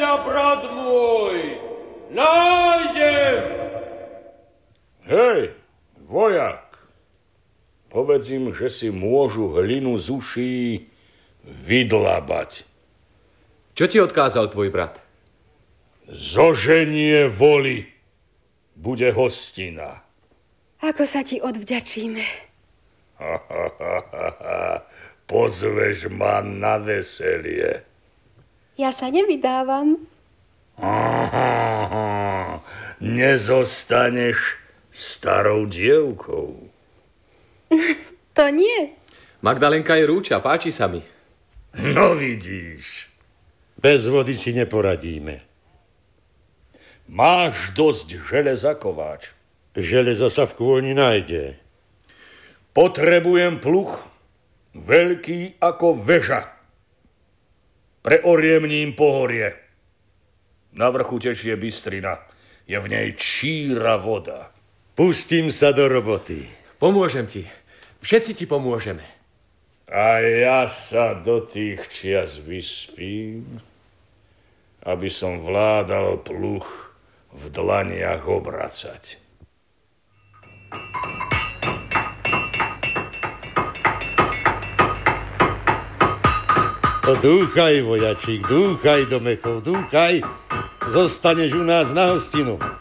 ťa, brat môj, nájdem. Hej, vojak, povedz im, že si môžu hlinu z uší vydlabať. Čo ti odkázal tvoj brat? Zoženie voli bude hostina. Ako sa ti odvďačíme? Pozveš ma na veselie. Ja sa nevydávam. Nezostaneš starou dievkou. To nie. Magdalenka je rúča, páči sa mi. No vidíš. Bez vody si neporadíme. Máš dosť železa, kováč? Železo sa v kôlni nájde. Potrebujem pluch, veľký ako veža. Preoriem ním pohorie. Na vrchu tečie bystrina. Je v nej číra voda. Pustím sa do roboty. Pomôžem ti. Všetci ti pomôžeme. A ja sa do tých čias vyspím, aby som vládal pluch v dlaniach obracať. Dúchaj, vojačík, dúchaj do mechov, dúchaj. Zostaneš u nás na hostinu.